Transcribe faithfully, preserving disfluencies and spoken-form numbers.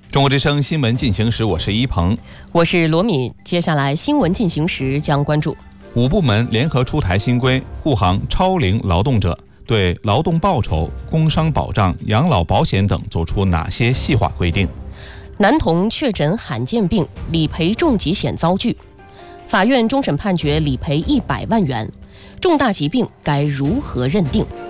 中国之声新闻进行时，我是一鹏， 我是罗敏。接下来新闻进行时将关注五部门联合出台新规，护航超龄劳动者，对劳动报酬、工伤保障、养老保险等作出哪些细化规定？ 男童确诊罕见病理赔重疾险遭拒，法院终审判决理赔一百万元，重大疾病该如何认定？